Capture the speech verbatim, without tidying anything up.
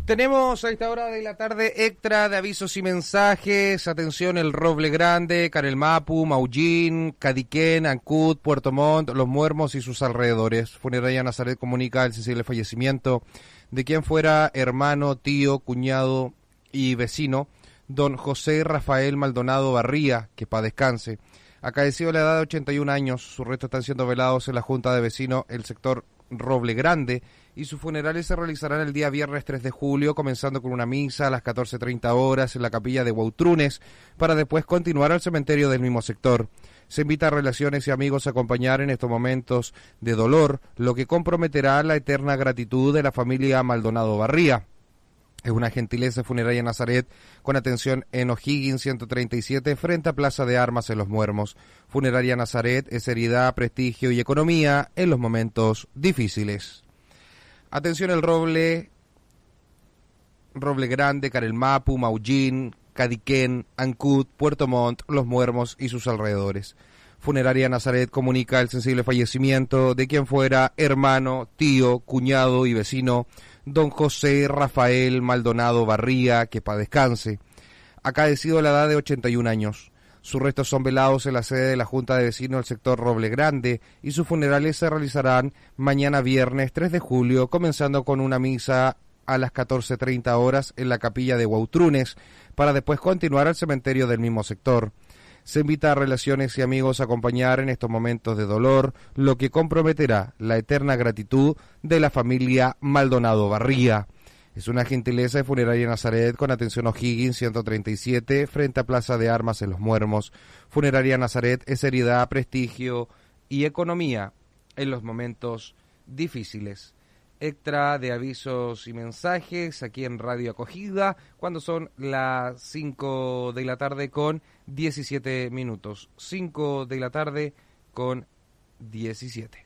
Tenemos a esta hora de la tarde extra de avisos y mensajes. Atención, el Roble Grande, Carelmapu, Maullín, Cadiquén, Ancud, Puerto Montt, Los Muermos y sus alrededores. Funeraria Nazaret comunica el sensible fallecimiento de quien fuera hermano, tío, cuñado y vecino, don José Rafael Maldonado Barría, que pa' descanse. Acaecido a la edad de ochenta y un años, sus restos están siendo velados en la Junta de Vecinos, el sector Roble Grande, y sus funerales se realizarán el día viernes tres de julio, comenzando con una misa a las catorce treinta horas en la capilla de Huautrunes, para después continuar al cementerio del mismo sector. Se invita a relaciones y amigos a acompañar en estos momentos de dolor, lo que comprometerá la eterna gratitud de la familia Maldonado Barría. Es una gentileza funeraria Nazaret con atención en O'Higgins ciento treinta y siete frente a Plaza de Armas en Los Muermos. Funeraria Nazaret es seriedad, prestigio y economía en los momentos difíciles. Atención el Roble, Roble Grande, Carelmapu, Maullín, Cadiquén, Ancud, Puerto Montt, Los Muermos y sus alrededores. Funeraria Nazaret comunica el sensible fallecimiento de quien fuera hermano, tío, cuñado y vecino, don José Rafael Maldonado Barría, que pa' descanse. Acaecido a la edad de ochenta y un años. Sus restos son velados en la sede de la Junta de Vecinos del sector Roble Grande y sus funerales se realizarán mañana viernes tres de julio, comenzando con una misa a las catorce treinta horas en la capilla de Huautrunes, para después continuar al cementerio del mismo sector. Se invita a relaciones y amigos a acompañar en estos momentos de dolor, lo que comprometerá la eterna gratitud de la familia Maldonado Barría. Es una gentileza de Funeraria Nazaret con atención O'Higgins ciento treinta y siete frente a Plaza de Armas en Los Muermos. Funeraria Nazaret es seriedad, prestigio y economía en los momentos difíciles. Extra de avisos y mensajes aquí en Radio Acogida cuando son las cinco de la tarde con diecisiete minutos. cinco de la tarde con diecisiete.